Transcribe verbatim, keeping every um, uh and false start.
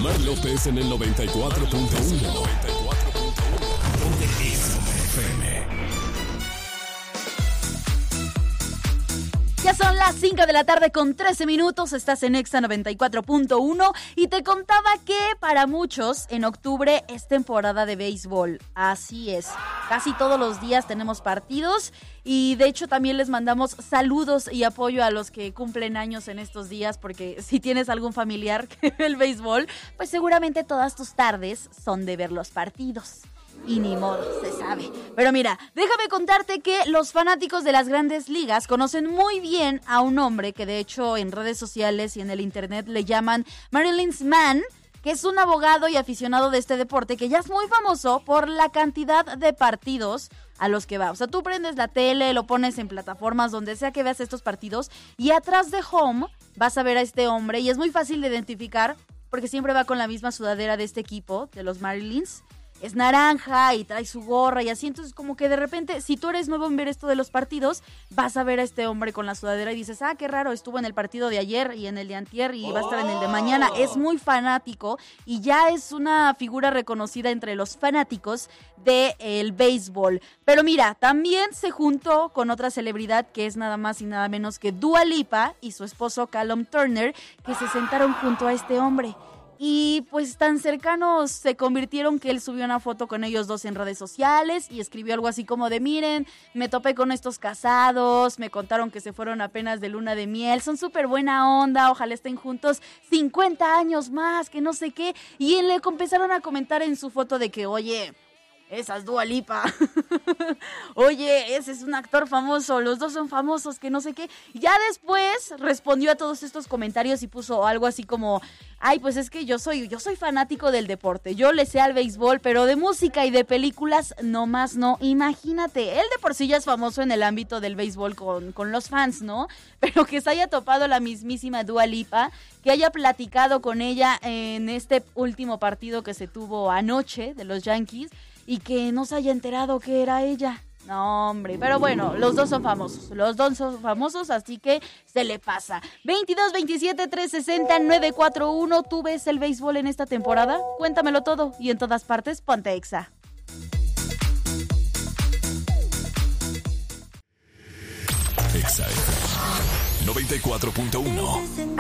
Omar López en el noventa y cuatro punto uno. Donde es F M. Ya son las cinco de la tarde con trece minutos, estás en Exa noventa y cuatro punto uno y te contaba que para muchos en octubre es temporada de béisbol. Así es, casi todos los días tenemos partidos y de hecho también les mandamos saludos y apoyo a los que cumplen años en estos días, porque si tienes algún familiar que ve el béisbol, pues seguramente todas tus tardes son de ver los partidos. Y ni modo, se sabe. Pero mira, déjame contarte que los fanáticos de las grandes ligas conocen muy bien a un hombre que de hecho en redes sociales y en el internet le llaman Marlins Man, que es un abogado y aficionado de este deporte que ya es muy famoso por la cantidad de partidos a los que va. O sea, tú prendes la tele, lo pones en plataformas donde sea que veas estos partidos y atrás de home vas a ver a este hombre y es muy fácil de identificar porque siempre va con la misma sudadera de este equipo, de los Marlins. Es naranja y trae su gorra y así, entonces como que de repente, si tú eres nuevo en ver esto de los partidos, vas a ver a este hombre con la sudadera y dices, ah, qué raro, estuvo en el partido de ayer y en el de antier y va a estar en el de mañana. Es muy fanático y ya es una figura reconocida entre los fanáticos del béisbol. Pero mira, también se juntó con otra celebridad que es nada más y nada menos que Dua Lipa y su esposo Callum Turner, que se sentaron junto a este hombre. Y pues tan cercanos se convirtieron que él subió una foto con ellos dos en redes sociales y escribió algo así como de, miren, me topé con estos casados, me contaron que se fueron apenas de luna de miel, son súper buena onda, ojalá estén juntos cincuenta años más, que no sé qué. Y le empezaron a comentar en su foto de que, oye, esa es Dua Lipa. Oye, ese es un actor famoso, los dos son famosos, que no sé qué. Ya después respondió a todos estos comentarios y puso algo así como, ay, pues es que yo soy, yo soy fanático del deporte, yo le sé al béisbol, pero de música y de películas nomás no. Imagínate, él de por sí ya es famoso en el ámbito del béisbol con, con los fans, ¿no? Pero que se haya topado la mismísima Dua Lipa, que haya platicado con ella en este último partido que se tuvo anoche de los Yankees, y que no se haya enterado que era ella. No, hombre, pero bueno, los dos son famosos, los dos son famosos, así que se le pasa. veintidós, veintisiete, trescientos sesenta, novecientos cuarenta y uno, ¿tú ves el béisbol en esta temporada? Cuéntamelo todo y en todas partes, ponte Exa. Exa noventa y cuatro punto uno.